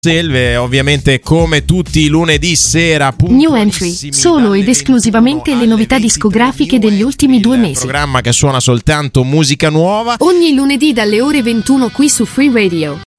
Selve, ovviamente come tutti i lunedì sera. New Entry, solo ed esclusivamente le novità discografiche degli ultimi 2 mesi. Programma che suona soltanto musica nuova. Ogni lunedì dalle ore 21 qui su Free Radio.